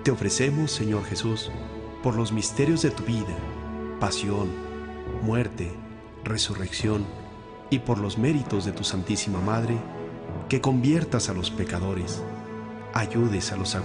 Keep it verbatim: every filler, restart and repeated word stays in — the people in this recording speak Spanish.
Te ofrecemos, Señor Jesús, por los misterios de tu vida, pasión, muerte, resurrección, y por los méritos de tu Santísima Madre, que conviertas a los pecadores, ayudes a los